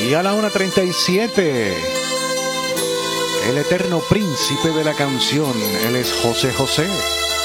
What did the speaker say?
Y a la 1:37, el eterno príncipe de la canción, él es José José.